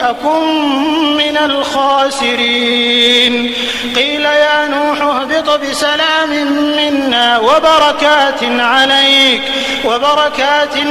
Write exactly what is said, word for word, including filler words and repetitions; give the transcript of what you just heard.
أكن من الخاسرين قيل يا نوح اهبط بسلام منا وبركات عليك وبركات